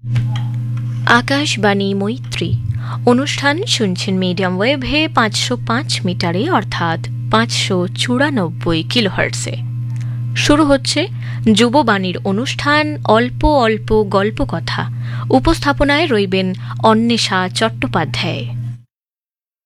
আকাশবাণী মৈত্রী অনুষ্ঠান শুনছেন মিডিয়াম ওয়েভে 505 মিটারে অর্থাৎ 594 কিলোহার্টসে। শুরু হচ্ছে যুববাণীর অনুষ্ঠান অল্প অল্প গল্প কথা। উপস্থাপনায় রইবেন অন্বেষা চট্টোপাধ্যায়।